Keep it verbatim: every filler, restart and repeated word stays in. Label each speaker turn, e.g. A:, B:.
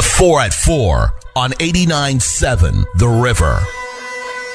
A: The four at four on eighty-nine point seven The River.